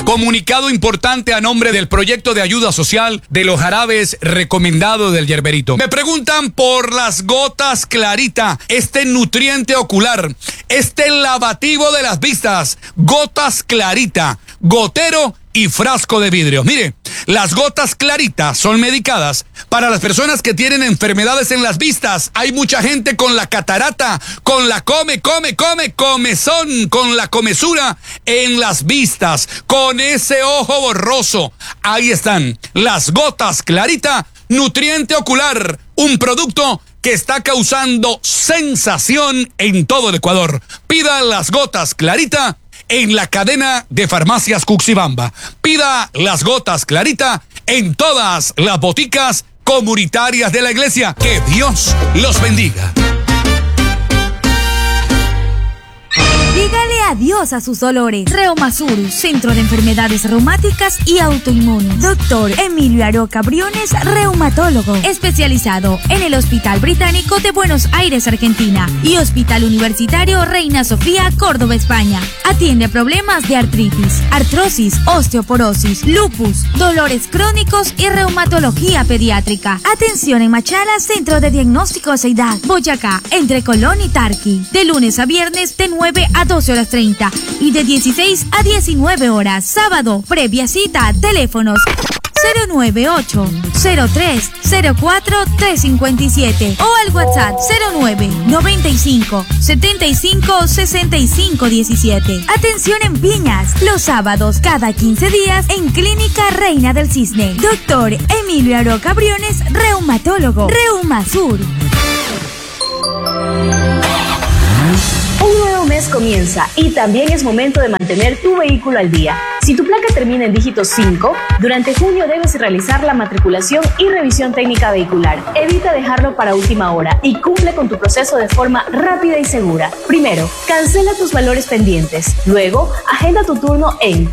Comunicado importante a nombre del proyecto de ayuda social de los jarabes recomendados del Yerberito. Me preguntan por las gotas Clarita, este nutriente ocular, este lavativo de las vistas, gotas Clarita, gotero y frasco de vidrio. Mire, las gotas Clarita son medicadas para las personas que tienen enfermedades en las vistas. Hay mucha gente con la catarata, con la comezón, con la comezura en las vistas, con ese ojo borroso. Ahí están las gotas Clarita, nutriente ocular, un producto que está causando sensación en todo el Ecuador. Pida las gotas Clarita en la cadena de farmacias Cuxibamba. Pida las gotas Clarita en todas las boticas comunitarias de la iglesia. Que Dios los bendiga. Dígale adiós a sus dolores. Reumasur, Centro de Enfermedades Reumáticas y Autoinmunes. Doctor Emilio Aroca Briones, reumatólogo, especializado en el Hospital Británico de Buenos Aires, Argentina, y Hospital Universitario Reina Sofía, Córdoba, España. Atiende problemas de artritis, artrosis, osteoporosis, lupus, dolores crónicos y reumatología pediátrica. Atención en Machala, Centro de Diagnóstico Seidad, Boyacá, entre Colón y Tarqui. De lunes a viernes de 9 a 12:30 y de 16 a 19 horas. Sábado, previa cita, teléfonos 098-03-04-357 o al WhatsApp 09-95-75-65-17. Atención en Piñas, los sábados cada 15 días en Clínica Reina del Cisne. Doctor Emilio Aroca Briones, reumatólogo. Reumasur. Un nuevo mes comienza y también es momento de mantener tu vehículo al día. Si tu placa termina en dígito 5, durante junio debes realizar la matriculación y revisión técnica vehicular. Evita dejarlo para última hora y cumple con tu proceso de forma rápida y segura. Primero, cancela tus valores pendientes. Luego, agenda tu turno en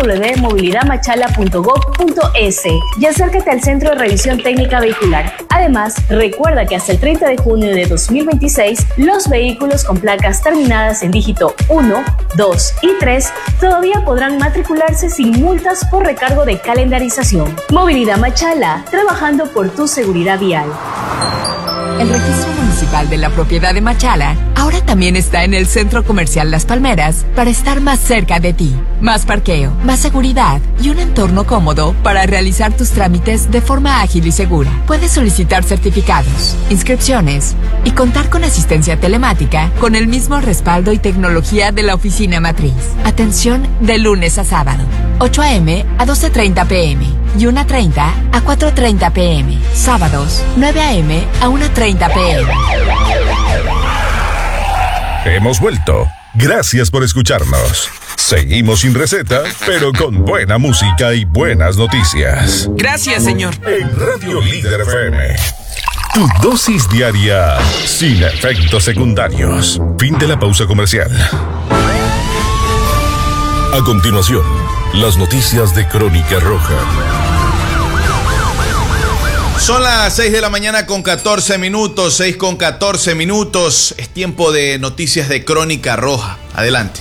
www.movilidadmachala.gov.es y acércate al Centro de Revisión Técnica Vehicular. Además, recuerda que hasta el 30 de junio de 2026, los vehículos con placas terminadas en dígito 1, 2 y 3 todavía podrán matricularse sin multas por recargo de calendarización. Movilidad Machala, trabajando por tu seguridad vial. El registro municipal de la propiedad de Machala ahora también está en el Centro Comercial Las Palmeras para estar más cerca de ti. Más parqueo, más seguridad y un entorno cómodo para realizar tus trámites de forma ágil y segura. Puedes solicitar certificados, inscripciones y contar con asistencia telemática con el mismo respaldo y tecnología de la oficina matriz. Atención de lunes a sábado, 8 a.m. a 12:30 p.m. y 1:30 a 4:30 p.m. Sábados, 9 a.m. a 1:30 p.m. Hemos vuelto. Gracias por escucharnos. Seguimos sin receta, pero con buena música y buenas noticias. Gracias, señor. En Radio Líder FM. Tu dosis diaria sin efectos secundarios. Fin de la pausa comercial. A continuación, las noticias de Crónica Roja. Son las 6 de la mañana con 14 minutos, 6 con 14 minutos. Es tiempo de noticias de Crónica Roja. Adelante.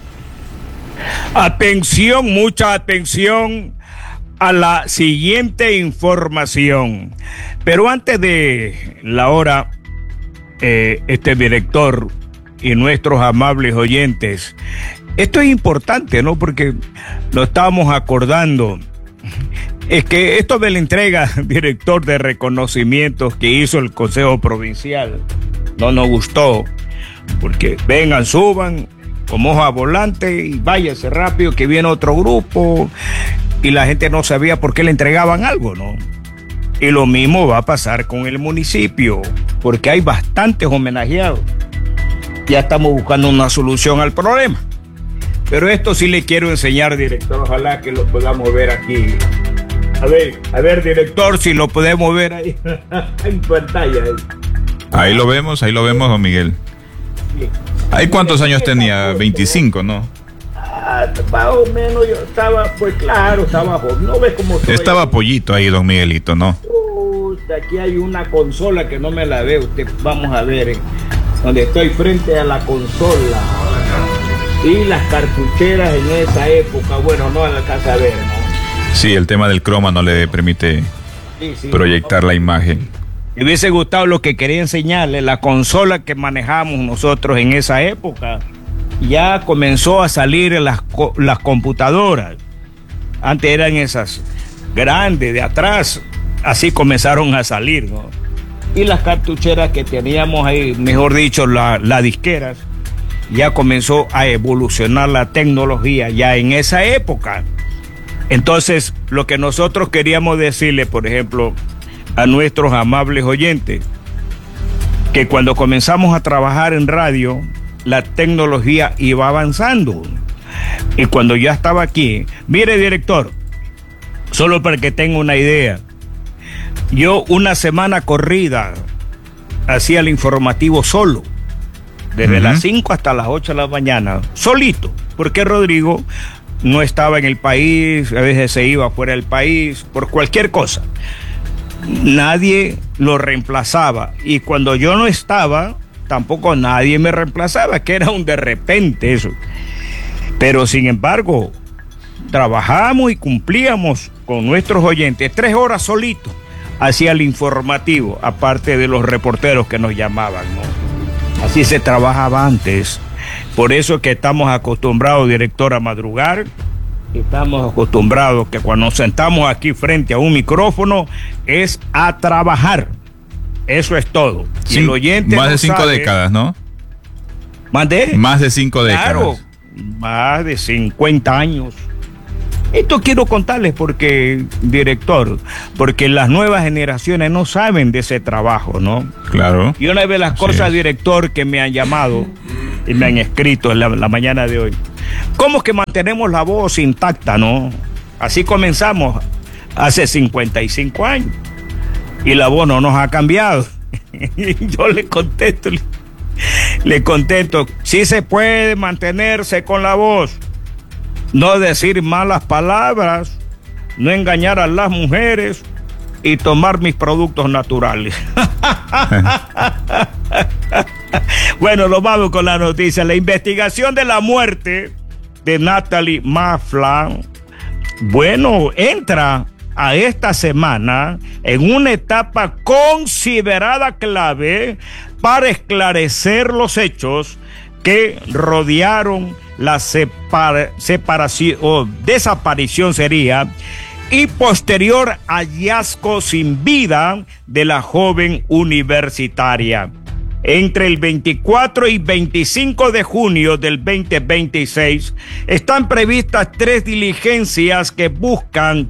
Atención, mucha atención a la siguiente información. Pero antes de la hora, este director y nuestros amables oyentes, esto es importante, ¿no? Porque lo estábamos acordando. Es que esto de la entrega, director, de reconocimientos que hizo el Consejo Provincial, no nos gustó, porque vengan, suban como hoja volante y váyase rápido que viene otro grupo, y la gente no sabía por qué le entregaban algo, ¿no? Y lo mismo va a pasar con el municipio, porque hay bastantes homenajeados. Ya estamos buscando una solución al problema. Pero esto sí le quiero enseñar, director, ojalá que lo podamos ver aquí. A ver, director, si lo podemos ver ahí en pantalla. Ahí lo vemos, don Miguel. Sí. ¿Ahí cuántos años tenía? 25, ¿no? Más o menos yo estaba, pues claro, estaba joven. ¿No ves cómo estoy? Estaba pollito ahí, don Miguelito, ¿no? Aquí hay una consola que no me la ve usted. Vamos a ver, donde estoy frente a la consola. Y las cartucheras en esa época, bueno, no alcanza a ver, ¿no? Sí, el tema del croma no le permite proyectar la imagen. Me hubiese gustado lo que quería enseñarle, la consola que manejamos nosotros en esa época. Ya comenzó a salir las computadoras. Antes eran esas grandes de atrás, así comenzaron a salir, ¿no? Y las cartucheras que teníamos ahí, mejor dicho, las disqueras, ya comenzó a evolucionar la tecnología ya en esa época. Entonces, lo que nosotros queríamos decirle, por ejemplo, a nuestros amables oyentes, que cuando comenzamos a trabajar en radio, la tecnología iba avanzando. Y cuando ya estaba aquí, mire, director, solo para que tenga una idea, yo una semana corrida hacía el informativo solo, desde las 5 hasta las 8 de la mañana, solito, porque Rodrigo no estaba en el país, a veces se iba fuera del país, por cualquier cosa. Nadie lo reemplazaba, y cuando yo no estaba, tampoco nadie me reemplazaba, que era un de repente eso. Pero sin embargo, trabajamos y cumplíamos con nuestros oyentes 3 horas solitos, hacía el informativo, aparte de los reporteros que nos llamaban, ¿no? Así se trabajaba antes. Por eso que estamos acostumbrados, director, a madrugar. Estamos acostumbrados que cuando nos sentamos aquí frente a un micrófono es a trabajar. Eso es todo. Sí, y el oyente más de 5 sabe, décadas, ¿no? ¿Mandé? Más de 5 décadas. Claro, más de 50 años. Esto quiero contarles porque, director, porque las nuevas generaciones no saben de ese trabajo, ¿no? Claro. Y una de las cosas, director, que me han llamado y me han escrito en la mañana de hoy, ¿cómo que mantenemos la voz intacta, no? Así comenzamos hace 55 años y la voz no nos ha cambiado. Y yo le contesto, sí se puede mantenerse con la voz. No decir malas palabras, no engañar a las mujeres y tomar mis productos naturales. Bueno, nos vamos con la noticia. La investigación de la muerte de Natalie Maflan, bueno, entra a esta semana en una etapa considerada clave para esclarecer los hechos que rodearon la separación o desaparición sería y posterior hallazgo sin vida de la joven universitaria. Entre el 24 y 25 de junio del 2026 están previstas 3 diligencias que buscan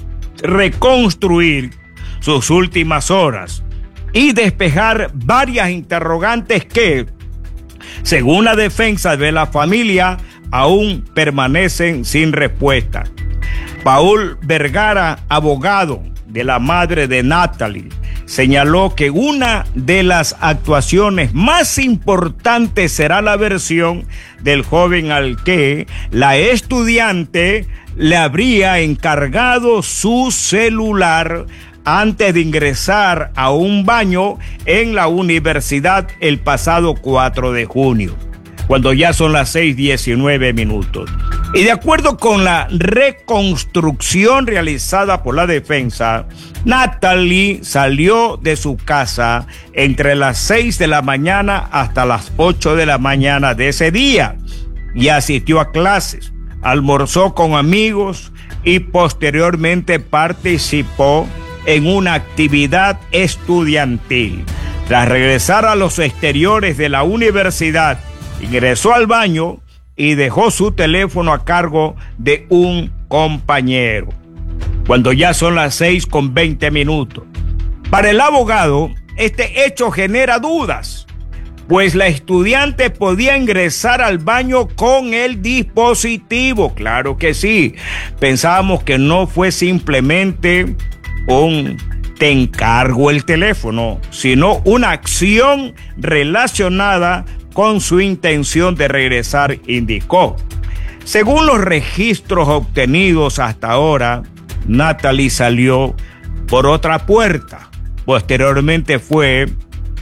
reconstruir sus últimas horas y despejar varias interrogantes que, según la defensa de la familia, aún permanecen sin respuesta. Paul Vergara, abogado de la madre de Natalie, señaló que una de las actuaciones más importantes será la versión del joven al que la estudiante le habría encargado su celular antes de ingresar a un baño en la universidad el pasado 4 de junio, cuando ya son las 6:19. Y de acuerdo con la reconstrucción realizada por la defensa, Natalie salió de su casa entre las 6 de la mañana hasta las 8 de la mañana de ese día y asistió a clases, almorzó con amigos y posteriormente participó en una actividad estudiantil. Tras regresar a los exteriores de la universidad, ingresó al baño y dejó su teléfono a cargo de un compañero, cuando ya son las 6:20. Para el abogado, este hecho genera dudas, pues la estudiante podía ingresar al baño con el dispositivo. Claro que sí. Pensábamos que no fue simplemente un te encargo el teléfono, sino una acción relacionada con su intención de regresar, indicó. Según los registros obtenidos hasta ahora, Natalie salió por otra puerta. Posteriormente fue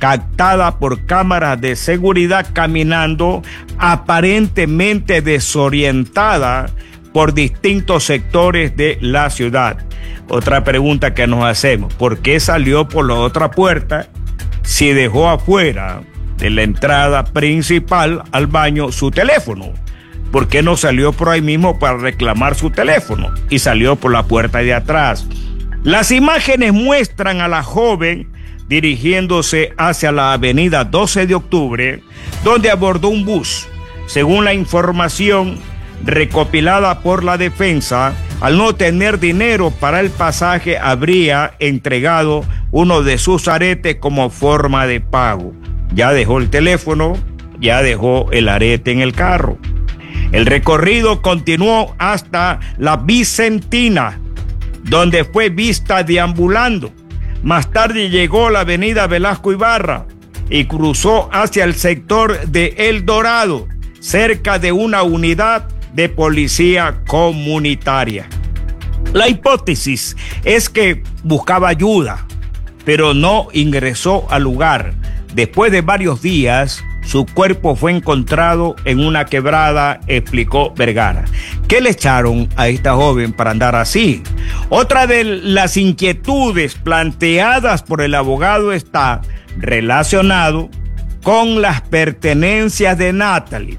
captada por cámaras de seguridad caminando aparentemente desorientada por distintos sectores de la ciudad. Otra pregunta que nos hacemos: ¿por qué salió por la otra puerta si dejó afuera de la entrada principal al baño su teléfono? ¿Por qué no salió por ahí mismo para reclamar su teléfono y salió por la puerta de atrás? Las imágenes muestran a la joven dirigiéndose hacia la avenida 12 de octubre, donde abordó un bus. Según la información recopilada por la defensa, al no tener dinero para el pasaje, habría entregado uno de sus aretes como forma de pago. Ya dejó el teléfono, ya dejó el arete en el carro. El recorrido continuó hasta la Vicentina, donde fue vista deambulando. Más tarde llegó a la avenida Velasco Ibarra y cruzó hacia el sector de El Dorado, cerca de una unidad de policía comunitaria. La hipótesis es que buscaba ayuda, pero no ingresó al lugar. Después de varios días, su cuerpo fue encontrado en una quebrada, explicó Vergara. ¿Qué le echaron a esta joven para andar así? Otra de las inquietudes planteadas por el abogado está relacionado con las pertenencias de Natalie.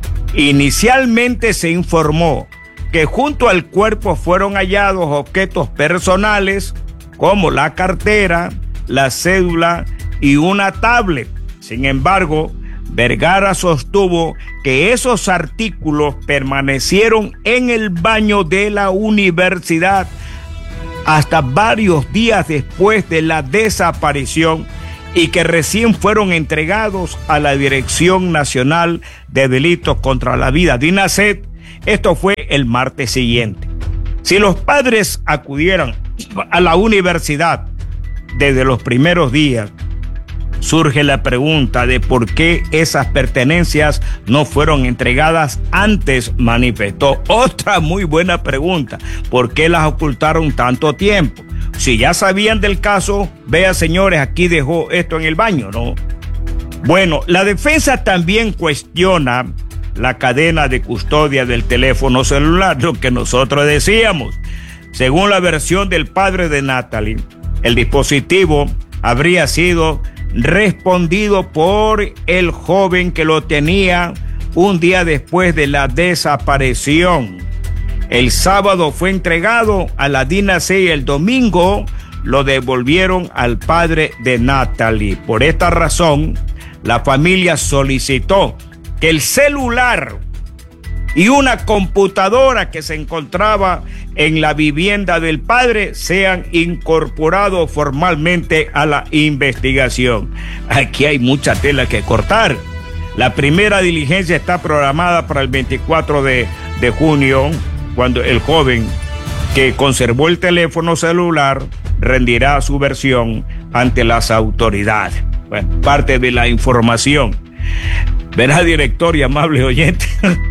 Inicialmente se informó que junto al cuerpo fueron hallados objetos personales como la cartera, la cédula y una tablet. Sin embargo, Vergara sostuvo que esos artículos permanecieron en el baño de la universidad hasta varios días después de la desaparición y que recién fueron entregados a la Dirección Nacional de Delitos contra la Vida, DINASED. Esto fue el martes siguiente. Si los padres acudieran a la universidad desde los primeros días, surge la pregunta de por qué esas pertenencias no fueron entregadas antes, manifestó. Otra muy buena pregunta: ¿por qué las ocultaron tanto tiempo? Si ya sabían del caso, vea, señores, aquí dejó esto en el baño, ¿no? Bueno, la defensa también cuestiona la cadena de custodia del teléfono celular, lo que nosotros decíamos. Según la versión del padre de Natalie, el dispositivo habría sido respondido por el joven que lo tenía un día después de la desaparición. El sábado fue entregado a la DINASED y el domingo lo devolvieron al padre de Natalie. Por esta razón, la familia solicitó que el celular y una computadora que se encontraba en la vivienda del padre sean incorporados formalmente a la investigación. Aquí hay mucha tela que cortar. La primera diligencia está programada para el 24 de junio, cuando el joven que conservó el teléfono celular rendirá su versión ante las autoridades. Bueno, parte de la información. Verá, director y amable oyente,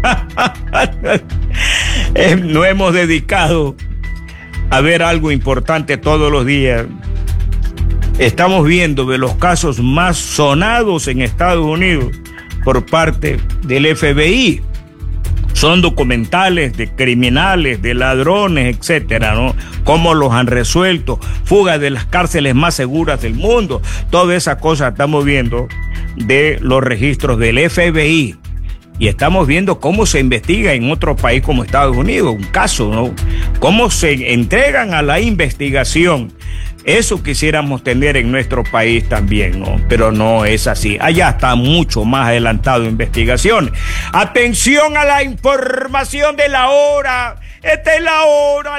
nos hemos dedicado a ver algo importante todos los días. Estamos viendo de los casos más sonados en Estados Unidos por parte del FBI. Son documentales de criminales, de ladrones, etcétera, ¿no? Cómo los han resuelto, fuga de las cárceles más seguras del mundo. Toda esa cosa estamos viendo de los registros del FBI. Y estamos viendo cómo se investiga en otro país como Estados Unidos, un caso, ¿no? Cómo se entregan a la investigación. Eso quisiéramos tener en nuestro país también, ¿no? Pero no es así. Allá está mucho más adelantado investigaciones. Atención a la información de la hora. Esta es la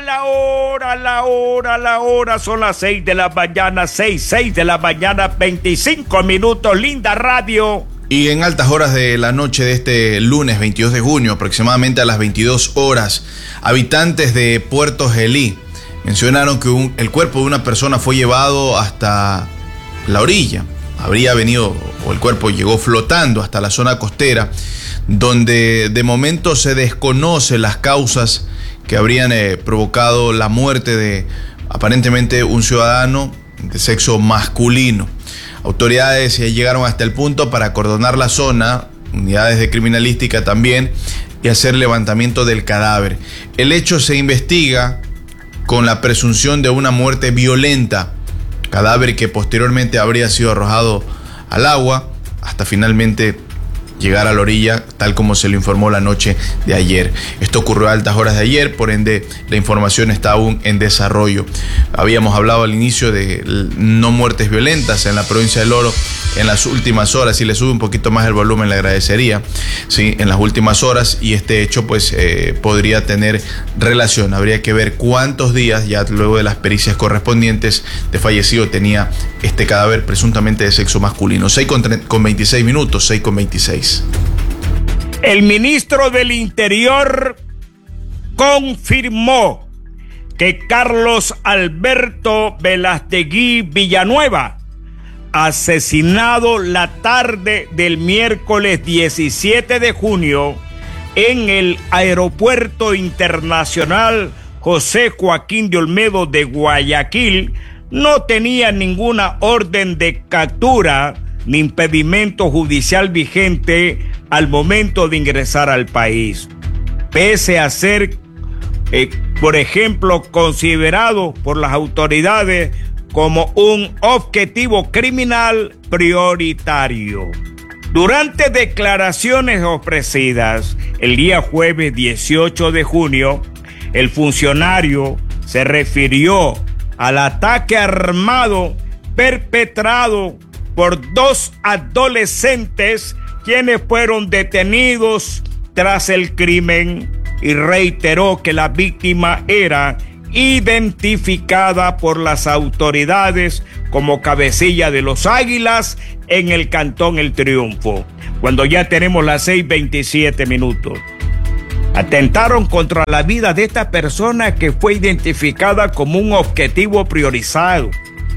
hora. Son las 6 de la mañana, 6 de la mañana, 25 minutos. Linda radio. Y en altas horas de la noche de este lunes 22 de junio, aproximadamente a las 22 horas, habitantes de Puerto Gelí mencionaron que el cuerpo de una persona fue llevado hasta la orilla. Habría venido, o el cuerpo llegó flotando hasta la zona costera, donde de momento se desconocen las causas que habrían provocado la muerte de aparentemente un ciudadano de sexo masculino. Autoridades llegaron hasta el punto para acordonar la zona, unidades de criminalística también, y hacer levantamiento del cadáver. El hecho se investiga con la presunción de una muerte violenta, cadáver que posteriormente habría sido arrojado al agua hasta finalmente llegar a la orilla, tal como se lo informó la noche de ayer. Esto ocurrió a altas horas de ayer, por ende la información está aún en desarrollo. Habíamos hablado al inicio de no muertes violentas en la provincia del Oro en las últimas horas. Si le sube un poquito más el volumen le agradecería, ¿sí? En las últimas horas, y este hecho pues podría tener relación. Habría que ver cuántos días ya luego de las pericias correspondientes de fallecido tenía este cadáver presuntamente de sexo masculino. 6:26 minutos, 6:26. El ministro del Interior confirmó que Carlos Alberto Velastegui Villanueva, asesinado la tarde del miércoles 17 de junio en el Aeropuerto Internacional José Joaquín de Olmedo de Guayaquil, no tenía ninguna orden de captura ni impedimento judicial vigente al momento de ingresar al país, pese a ser, por ejemplo, considerado por las autoridades como un objetivo criminal prioritario. Durante declaraciones ofrecidas el día jueves 18 de junio, el funcionario se refirió al ataque armado perpetrado por 2 adolescentes quienes fueron detenidos tras el crimen, y reiteró que la víctima era identificada por las autoridades como cabecilla de los Águilas en el Cantón El Triunfo. Cuando ya tenemos las 6:27 minutos. Atentaron contra la vida de esta persona que fue identificada como un objetivo priorizado.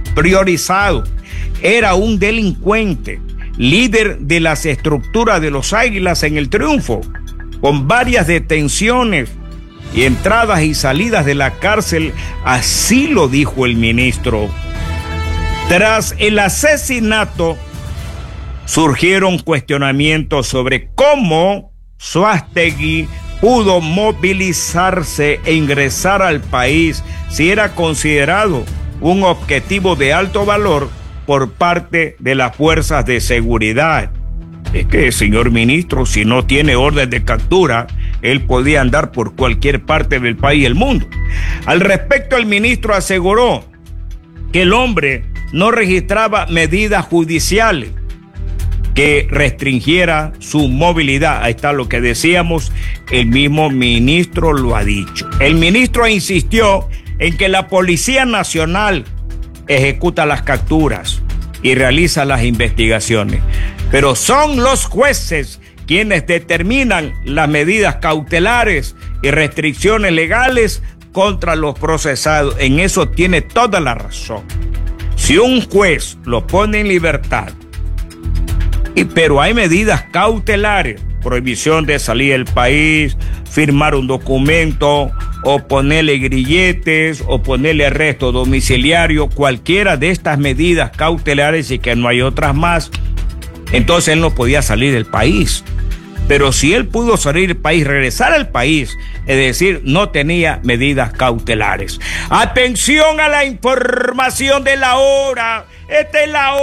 Era un delincuente, líder de las estructuras de los Águilas en El Triunfo, con varias detenciones y entradas y salidas de la cárcel, así lo dijo el ministro. Tras el asesinato, surgieron cuestionamientos sobre cómo Suástegui pudo movilizarse e ingresar al país si era considerado un objetivo de alto valor por parte de las fuerzas de seguridad. Es que, señor ministro, si no tiene orden de captura, él podía andar por cualquier parte del país y el mundo. Al respecto, el ministro aseguró que el hombre no registraba medidas judiciales que restringiera su movilidad. Ahí está lo que decíamos, el mismo ministro lo ha dicho. El ministro insistió en que la Policía Nacional ejecuta las capturas y realiza las investigaciones, pero son los jueces quienes determinan las medidas cautelares y restricciones legales contra los procesados. En eso tiene toda la razón. Si un juez lo pone en libertad, pero hay medidas cautelares, prohibición de salir del país, firmar un documento, o ponerle grilletes, o ponerle arresto domiciliario, cualquiera de estas medidas cautelares, y que no hay otras más, entonces él no podía salir del país. Pero si él pudo salir del país, regresar al país, es decir, no tenía medidas cautelares. Atención a la información de la hora. Esta es la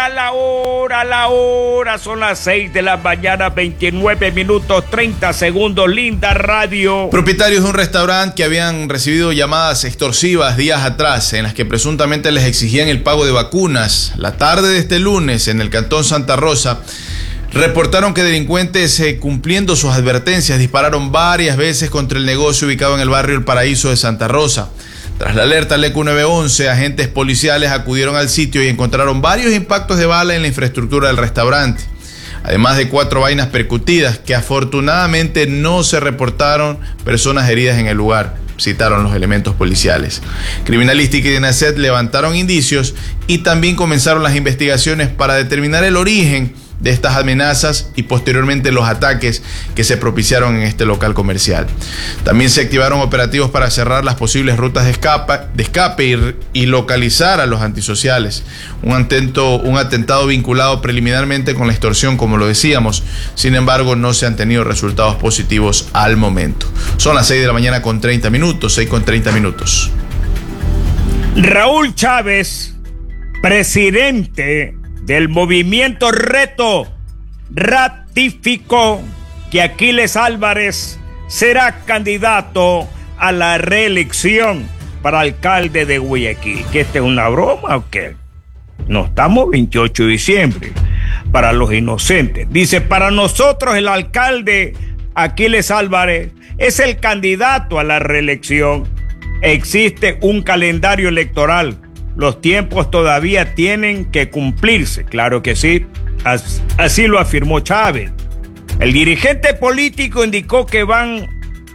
hora. Son las 6 de la mañana, 29 minutos, 30 segundos. Linda Radio. Propietarios de un restaurante que habían recibido llamadas extorsivas días atrás, en las que presuntamente les exigían el pago de vacunas, la tarde de este lunes en el Cantón Santa Rosa, reportaron que delincuentes, cumpliendo sus advertencias, dispararon varias veces contra el negocio ubicado en el barrio El Paraíso de Santa Rosa. Tras la alerta al ECU 911, agentes policiales acudieron al sitio y encontraron varios impactos de bala en la infraestructura del restaurante, además de 4 vainas percutidas, que afortunadamente no se reportaron personas heridas en el lugar, citaron los elementos policiales. Criminalística y DENACET levantaron indicios y también comenzaron las investigaciones para determinar el origen de estas amenazas y posteriormente los ataques que se propiciaron en este local comercial. También se activaron operativos para cerrar las posibles rutas de escape y localizar a los antisociales. Un atentado vinculado preliminarmente con la extorsión, como lo decíamos. Sin embargo, no se han tenido resultados positivos al momento. Son las 6 de la mañana con 30 minutos, 6 con 30 minutos. Raúl Chávez, presidente del movimiento Reto, ratificó que Aquiles Álvarez será candidato a la reelección para alcalde de Guayaquil. ¿Que esta es una broma o qué? No, estamos 28 de diciembre, para los inocentes. Dice, para nosotros el alcalde Aquiles Álvarez es el candidato a la reelección. Existe un calendario electoral. Los tiempos todavía tienen que cumplirse. Claro que sí. Así lo afirmó Chávez. El dirigente político indicó que van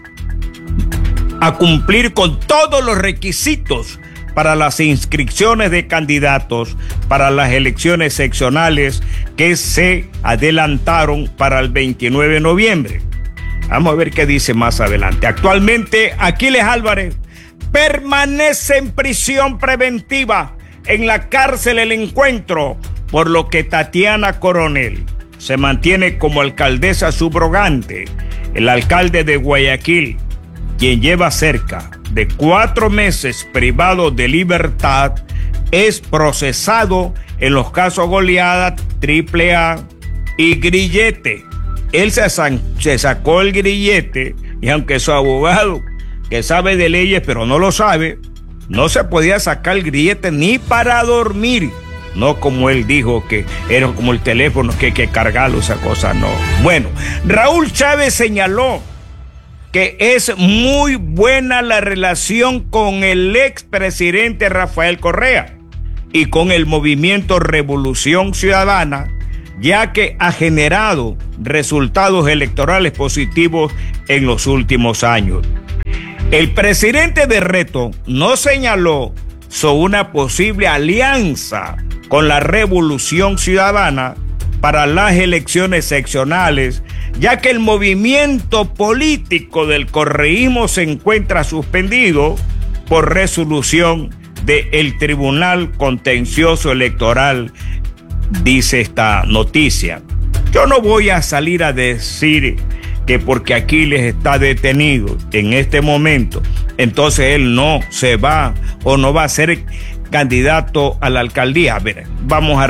a cumplir con todos los requisitos para las inscripciones de candidatos para las elecciones seccionales que se adelantaron para el 29 de noviembre. Vamos a ver qué dice más adelante. Actualmente, Aquiles Álvarez permanece en prisión preventiva en la cárcel El Encuentro, por lo que Tatiana Coronel se mantiene como alcaldesa subrogante. El alcalde de Guayaquil, quien lleva cerca de 4 meses privado de libertad, es procesado en los casos Goliath, AAA y Grillete. Él se sacó el grillete y aunque su abogado, que sabe de leyes pero no lo sabe, no se podía sacar el grillete ni para dormir. No como él dijo que era como el teléfono que hay que cargarlo, esa cosa no. Bueno, Raúl Chávez señaló que es muy buena la relación con el expresidente Rafael Correa y con el movimiento Revolución Ciudadana, ya que ha generado resultados electorales positivos en los últimos años. El presidente de Reto no señaló sobre una posible alianza con la Revolución Ciudadana para las elecciones seccionales, ya que el movimiento político del correísmo se encuentra suspendido por resolución del Tribunal Contencioso Electoral, dice esta noticia. Yo no voy a salir a decir que porque Aquiles está detenido en este momento, entonces él no se va o no va a ser candidato a la alcaldía. A ver, vamos a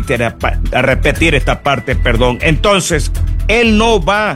repetir esta parte, perdón. Entonces, él no va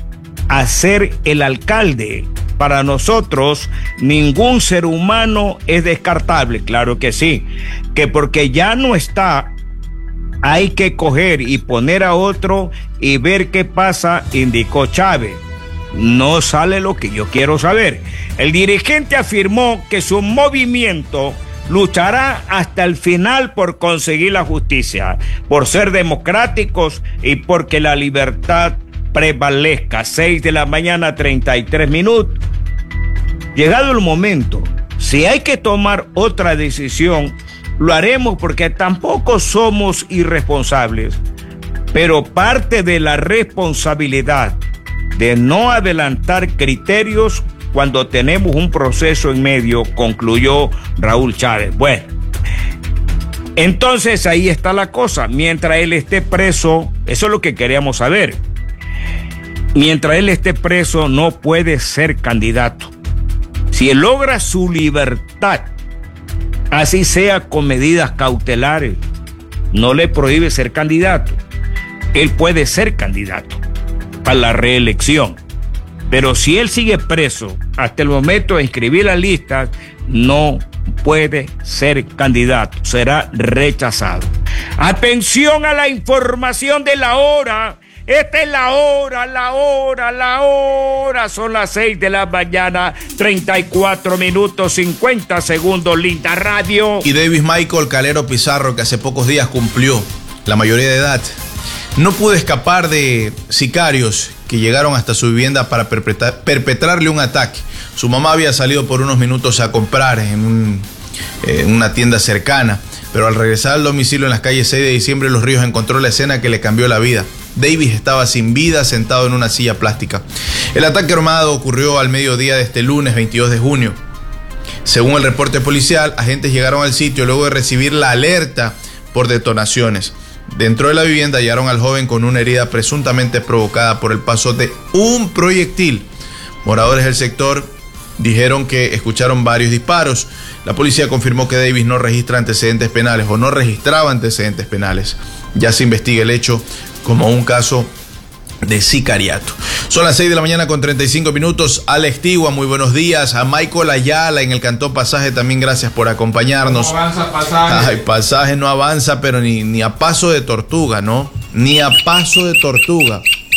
a ser el alcalde. Para nosotros, ningún ser humano es descartable. Claro que sí, que porque ya no está, hay que coger y poner a otro y ver qué pasa, indicó Chávez. No sale lo que yo quiero saber. El dirigente afirmó que su movimiento luchará hasta el final por conseguir la justicia, por ser democráticos y porque la libertad prevalezca. 6 de la mañana, 33 minutos. Llegado el momento, si hay que tomar otra decisión, lo haremos porque tampoco somos irresponsables, pero parte de la responsabilidad de no adelantar criterios cuando tenemos un proceso en medio, concluyó Raúl Chávez. Bueno, entonces ahí está la cosa. Mientras él esté preso, eso es lo que queríamos saber. Mientras él esté preso, no puede ser candidato. Si él logra su libertad, así sea con medidas cautelares, no le prohíbe ser candidato. Él puede ser candidato a la reelección. Pero si él sigue preso hasta el momento de inscribir la lista, no puede ser candidato, será rechazado. Atención a la información de la hora. Esta es la hora. Son las 6 de la mañana, 34 minutos, 50 segundos, Linda Radio. Y Davis Michael Calero Pizarro, que hace pocos días cumplió la mayoría de edad, no pudo escapar de sicarios que llegaron hasta su vivienda para perpetrarle un ataque. Su mamá había salido por unos minutos a comprar en una tienda cercana. pero al regresar al domicilio en las calles 6 de diciembre Los Ríos encontró la escena que le cambió la vida. Davis estaba sin vida, sentado en una silla plástica. El ataque armado ocurrió al mediodía de este lunes 22 de junio. Según el reporte policial, agentes llegaron al sitio luego de recibir la alerta por detonaciones. Dentro de la vivienda hallaron al joven con una herida presuntamente provocada por el paso de un proyectil. Moradores del sector dijeron que escucharon varios disparos. La policía confirmó que Davis no registra antecedentes penales o no registraba antecedentes penales. Ya se investiga el hecho como un caso de sicariato. Son las 6 de la mañana con 35 minutos. Alex Tigua, muy buenos días. A Michael Ayala en el Cantón Pasaje también gracias por acompañarnos. No avanza Pasaje. Ay, Pasaje no avanza, pero ni a paso de tortuga, ¿no? Ni a paso de tortuga.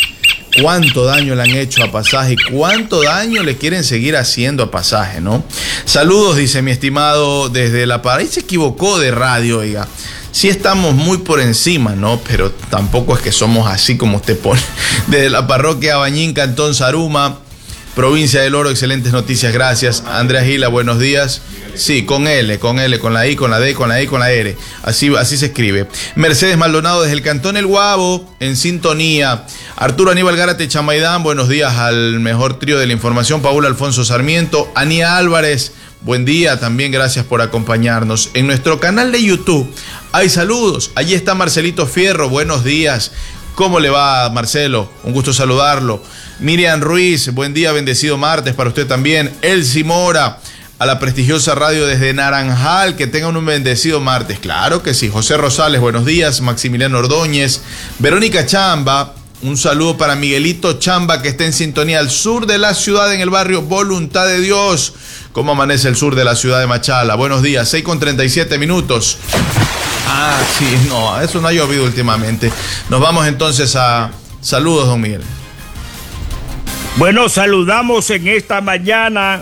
Cuánto daño le han hecho a Pasaje y cuánto daño le quieren seguir haciendo a Pasaje, ¿no? Saludos, dice mi estimado desde La Parada. Y se equivocó de radio, oiga. Sí estamos muy por encima, ¿no? Pero tampoco es que somos así como usted pone. Desde la parroquia Bañín, Cantón Saruma, provincia del Oro, excelentes noticias, gracias. Andrea Gila, buenos días. Sí, con L, con la I, con la D, con la I, con la R. Así se escribe. Mercedes Maldonado desde el Cantón El Guabo, en sintonía. Arturo Aníbal Gárate Chamaidán, buenos días al mejor trío de la información. Paul Alfonso Sarmiento, Anía Álvarez, buen día, también gracias por acompañarnos. En nuestro canal de YouTube hay saludos. Allí está Marcelito Fierro, buenos días. ¿Cómo le va, Marcelo? Un gusto saludarlo. Miriam Ruiz, buen día, bendecido martes para usted también. Elsie Mora, a la prestigiosa radio desde Naranjal, que tengan un bendecido martes. Claro que sí. José Rosales, buenos días. Maximiliano Ordóñez. Verónica Chamba, un saludo para Miguelito Chamba, que está en sintonía al sur de la ciudad, en el barrio Voluntad de Dios. ¿Cómo amanece el sur de la ciudad de Machala? Buenos días, 6:37 minutos. Ah, sí, no, eso no ha llovido últimamente. Nos vamos entonces a saludos, don Miguel. Bueno, saludamos en esta mañana.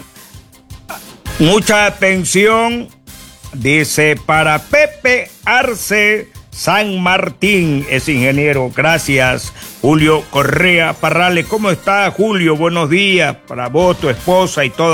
Mucha atención. Dice para Pepe Arce San Martín, es ingeniero. Gracias. Julio Correa Parrales, ¿cómo está, Julio? Buenos días para vos, tu esposa y toda